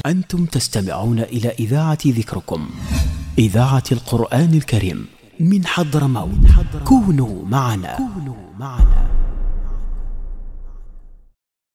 أنتم تستمعون إلى إذاعة ذكركم، إذاعة القرآن الكريم من حضرموت. كونوا معنا.